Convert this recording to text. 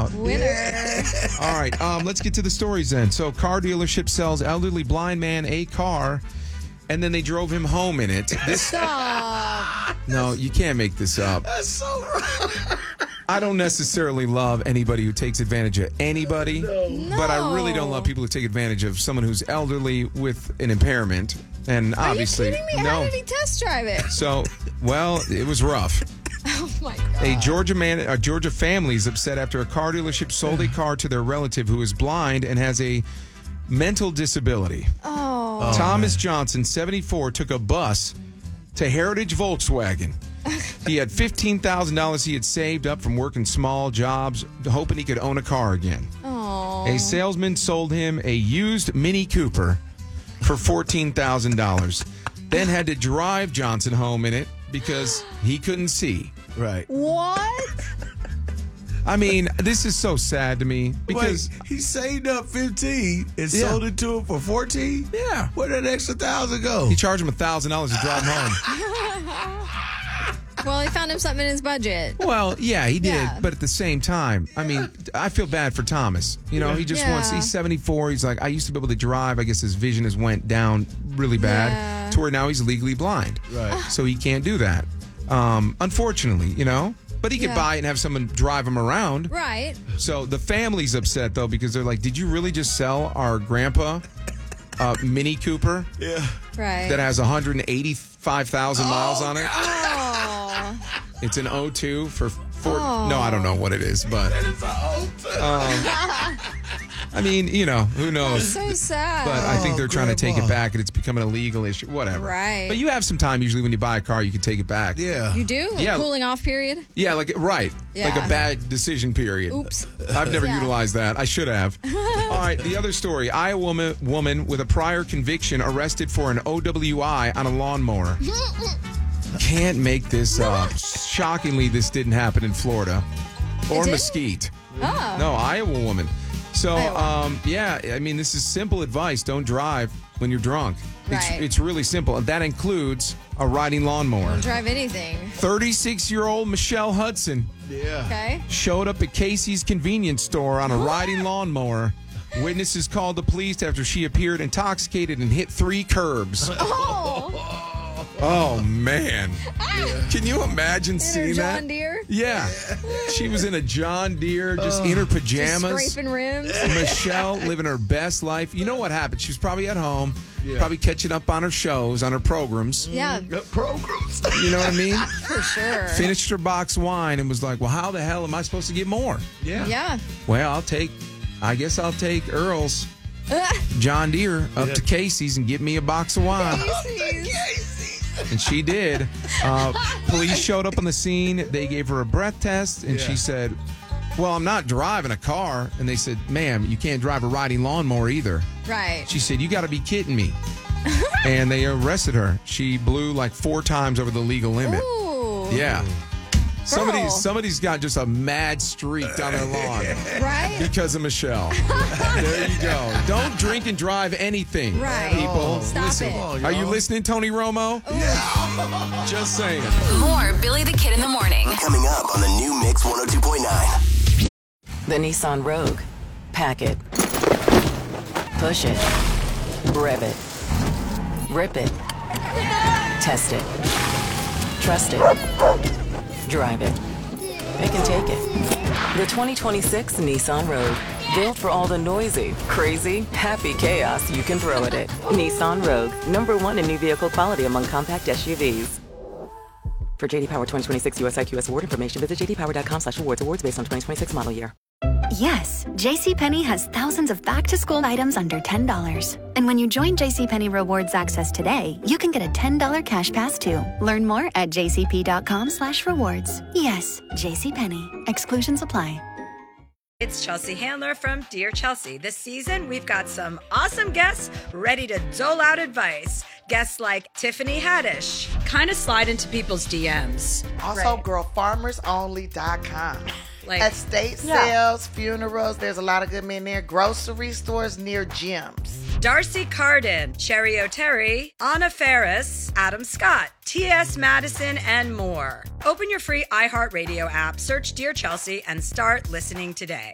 out. Winner. All right, let's get to the stories then. So, car dealership sells elderly blind man a car, and then they drove him home in it. Stop. No, you can't make this up. That's so wrong. I don't necessarily love anybody who takes advantage of anybody, but I really don't love people who take advantage of someone who's elderly with an impairment. And obviously, Are you kidding me? no. How did he test drive it? So, well, it was rough. Oh, my God. A Georgia family is upset after a car dealership sold a car to their relative who is blind and has a mental disability. Oh. Thomas Johnson, 74, took a bus to Heritage Volkswagen. He had $15,000 he had saved up from working small jobs, hoping he could own a car again. Oh. A salesman sold him a used Mini Cooper for $14,000, then had to drive Johnson home in it because he couldn't see. Right. What? I mean, this is so sad to me because Wait, he saved up 15 and sold it to him for 14? Yeah. Where'd that extra 1,000 go? he charged him $1,000 to drive home. Well, he found him something in his budget. Well, yeah, he did, Yeah. but at the same time, I mean, I feel bad for Thomas. You know, he just wants, he's 74. He's like, I used to be able to drive. I guess his vision has went down really bad Yeah. to where now he's legally blind. Right. So he can't do that. Unfortunately, you know, but he could Yeah. buy it and have someone drive him around. Right. So the family's upset, though, because they're like, did you really just sell our grandpa a Mini Cooper Yeah. Right. that has 185,000 miles on it? Oh. It's an 02 for four. Oh. No, I don't know what it is, but I mean, you know, who knows? So sad. But I think they're trying to take it Grandma. back, and it's becoming a legal issue. Whatever. Right. But you have some time usually when you buy a car, you can take it back. Yeah. You do? Yeah. Cooling off period? Yeah, like right, like Yeah. a bad decision period. Oops. I've never Yeah. utilized that. I should have. All right, the other story: Iowa woman with a prior conviction arrested for an OWI on a lawnmower. Can't make this up. Shockingly, this didn't happen in Florida or didn't? Mesquite. Oh. No, Iowa woman. So, Iowa. yeah, I mean, this is simple advice. Don't drive when you're drunk. Right. It's really simple. And that includes a riding lawnmower. Don't drive anything. 36-year-old Michelle Hudson Yeah. Okay. showed up at Casey's convenience store on a riding lawnmower. Witnesses called the police after she appeared intoxicated and hit 3 curbs. Oh. Oh, man. Can you imagine In her seeing that? John Deere? Yeah. She was in a John Deere, just in her pajamas. Just scraping rims. Michelle living her best life. You know what happened? She was probably at home, probably catching up on her shows, on her programs. Yeah, Programs. You know what I mean? for sure. Finished her box wine and was like, well, how the hell am I supposed to get more? Yeah. Well, I guess I'll take Earl's John Deere up to Casey's and get me a box of wine. And she did. Police showed up on the scene. They gave her a breath test, and she said, well, I'm not driving a car. And they said, ma'am, you can't drive a riding lawnmower either. Right. She said, you got to be kidding me. And they arrested her. She blew like 4 times over the legal limit. Ooh. Yeah. Girl. Somebody's got just a mad streak down their lawn Right? because of Michelle. There you go. Don't drink and drive anything, Right. people. Stop Listen, it. are you listening, Tony Romo? Just saying. More Billy the Kid in the Morning. Coming up on the new Mix 102.9. The Nissan Rogue. Pack it. Push it. Rev it. Rip it. Test it. Trust it. Drive it. It can take it. The 2026 Nissan Rogue. Built for all the noisy, crazy, happy chaos you can throw at it. Nissan Rogue. #1 in new vehicle quality among compact SUVs. For JD Power 2026 US IQS award information, visit jdpower.com/awards. Awards based on 2026 model year. Yes, JCPenney has thousands of back-to-school items under $10. And when you join JCPenney Rewards Access today, you can get a $10 cash pass too. Learn more at jcp.com/rewards. Yes, JCPenney. Exclusions apply. It's Chelsea Handler from Dear Chelsea. This season, we've got some awesome guests ready to dole out advice. Guests like Tiffany Haddish. Kind of slide into people's DMs. Also, girlfarmersonly.com. Like, estate sales, funerals, there's a lot of good men there. Grocery stores near gyms. Darcy Carden, Cherry O'Terry, Anna Ferris, Adam Scott, T.S. Madison, and more. Open your free iHeartRadio app, search Dear Chelsea, and start listening today.